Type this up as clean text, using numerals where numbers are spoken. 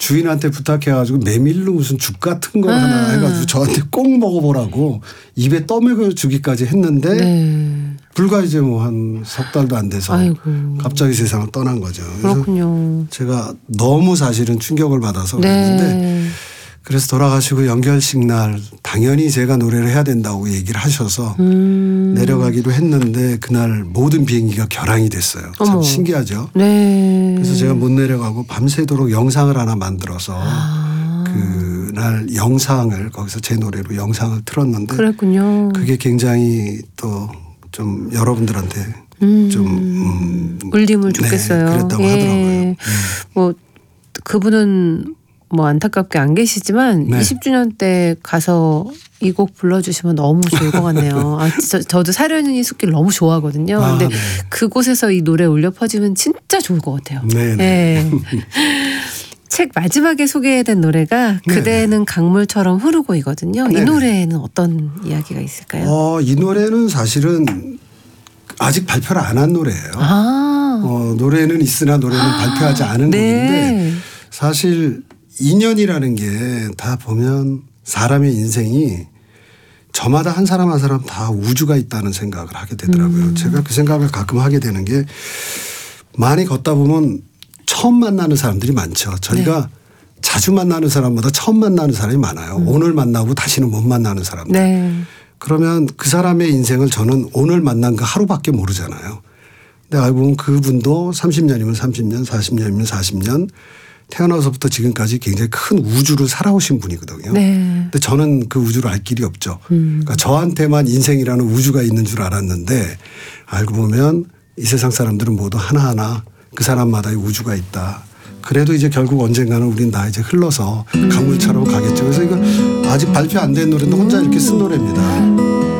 주인한테 부탁해가지고 메밀로 무슨 죽 같은 거 하나 해가지고 저한테 꼭 먹어보라고 입에 떠먹여 주기까지 했는데 네. 불과 이제 뭐 한 석 달도 안 돼서 아이고. 갑자기 세상을 떠난 거죠. 그래서 그렇군요. 제가 너무 사실은 충격을 받아서 네. 그랬는데 그래서 돌아가시고 연결식 날 당연히 제가 노래를 해야 된다고 얘기를 하셔서 내려가기로 했는데 그날 모든 비행기가 결항이 됐어요. 참 어머. 신기하죠. 네. 그래서 제가 못 내려가고 밤새도록 영상을 하나 만들어서 그날 영상을 거기서 제 노래로 영상을 틀었는데 그랬군요. 그게 굉장히 또 좀 여러분들한테 좀 울림을 줬겠어요. 네, 그랬다고 하더라고요. 뭐 그분은 뭐 안타깝게 안 계시지만 네. 20주년 때 가서 이 곡 불러주시면 너무 좋을 것 같네요. 저도 사려니 숲길 너무 좋아하거든요. 근데 네. 그곳에서 이 노래 울려 퍼지면 진짜 좋을 것 같아요. 네네. 네. 책 마지막에 소개된 노래가 그대는 강물처럼 흐르고이거든요. 이 네네. 노래에는 어떤 이야기가 있을까요? 이 노래는 사실은 아직 발표를 안 한 노래예요. 노래는 있으나 노래는 발표하지 않은 네. 곡인데 사실 인연이라는 게 다 보면 사람의 인생이 저마다 한 사람 한 사람 다 우주가 있다는 생각을 하게 되더라고요. 제가 그 생각을 가끔 하게 되는 게 많이 걷다 보면 처음 만나는 사람들이 많죠. 저희가 자주 만나는 사람보다 처음 만나는 사람이 많아요. 오늘 만나고 다시는 못 만나는 사람들. 네. 그러면 그 사람의 인생을 저는 오늘 만난 그 하루밖에 모르잖아요. 근데 알고 보면 그분도 30년이면 30년, 40년이면 40년 태어나서부터 지금까지 굉장히 큰 우주를 살아오신 분이거든요. 네. 근데 저는 그 우주를 알 길이 없죠. 그러니까 저한테만 인생이라는 우주가 있는 줄 알았는데 알고 보면 이 세상 사람들은 모두 하나하나 그 사람마다의 우주가 있다. 그래도 이제 결국 언젠가는 우린 다 이제 흘러서 강물처럼 가겠죠. 그래서 이거 아직 발표 안 된 노래인데 혼자 이렇게 쓴 노래입니다.